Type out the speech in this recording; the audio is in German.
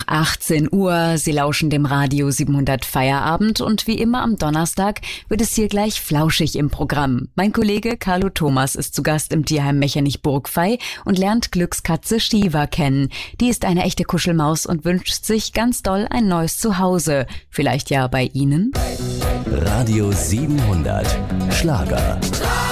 18 Uhr. Sie lauschen dem Radio 700 Feierabend und wie immer am Donnerstag wird es hier gleich flauschig im Programm. Mein Kollege Carlo Thomas ist zu Gast im Tierheim Mechernich-Burgvey und lernt Glückskatze Shiva kennen. Die ist eine echte Kuschelmaus und wünscht sich ganz doll ein neues Zuhause. Vielleicht ja bei Ihnen? Radio 700 Schlager.